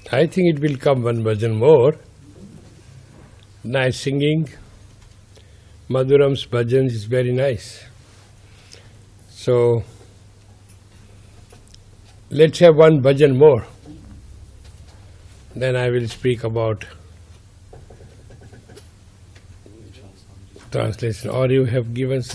I think it will come one bhajan more. Nice singing. Madhuram's bhajan is very nice. So, let's have one bhajan more. Then I will speak about translation. Or you have given